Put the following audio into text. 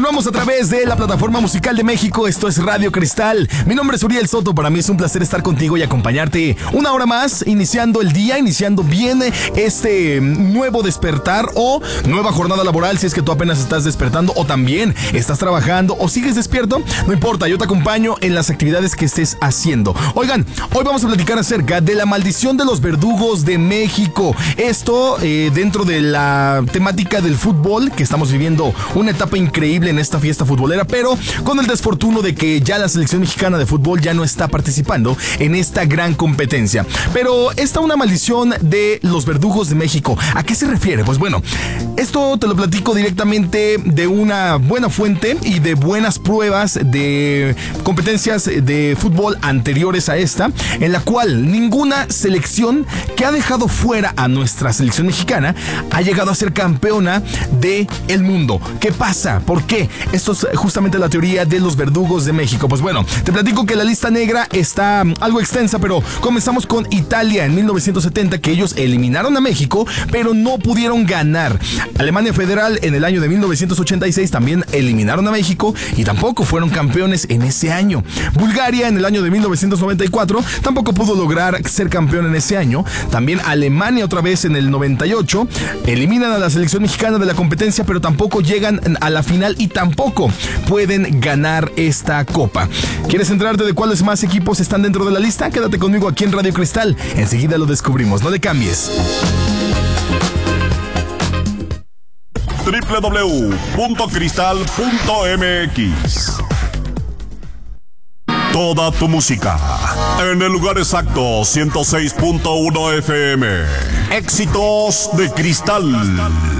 Continuamos a través de la plataforma musical de México. Esto es Radio Cristal. Mi nombre es Uriel Soto. Para mí es un placer estar contigo y acompañarte una hora más, iniciando el día, iniciando bien este nuevo despertar o nueva jornada laboral. Si es que tú apenas estás despertando o también estás trabajando o sigues despierto, no importa, yo te acompaño en las actividades que estés haciendo. Oigan, hoy vamos a platicar acerca de la maldición de los verdugos de México. Esto dentro de la temática del fútbol, que estamos viviendo una etapa increíble en esta fiesta futbolera, pero con el desfortuno de que ya la selección mexicana de fútbol ya no está participando en esta gran competencia. Pero esta una maldición de los verdugos de México. ¿A qué se refiere? Pues bueno, esto te lo platico directamente de una buena fuente y de buenas pruebas de competencias de fútbol anteriores a esta, en la cual ninguna selección que ha dejado fuera a nuestra selección mexicana ha llegado a ser campeona del mundo. ¿Qué pasa? ¿Por qué? Esto es justamente la teoría de los verdugos de México. Pues bueno, te platico que la lista negra está algo extensa, pero comenzamos con Italia en 1970, que ellos eliminaron a México, pero no pudieron ganar. Alemania Federal en el año de 1986 también eliminaron a México y tampoco fueron campeones en ese año. Bulgaria en el año de 1994 tampoco pudo lograr ser campeón en ese año. También Alemania otra vez en el 98 eliminan a la selección mexicana de la competencia, pero tampoco llegan a la final y tampoco pueden ganar esta copa. ¿Quieres enterarte de cuáles más equipos están dentro de la lista? Quédate conmigo aquí en Radio Cristal. Enseguida lo descubrimos. No le cambies. www.cristal.mx. Toda tu música en el lugar exacto, 106.1 FM. Éxitos de Cristal.